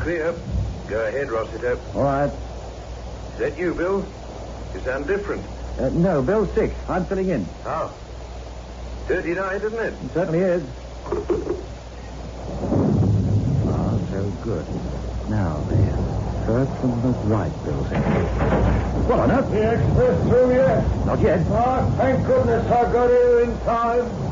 clear. Go ahead, Rossiter. All right. Is that you, Bill? You sound different. No, Bill's sick. I'm filling in. How? Dirty night, isn't it? It certainly is. So good. Now, then. First from the right, Bill said. Well, on earth? The express through yet? Not yet. Ah, thank goodness I got here in time.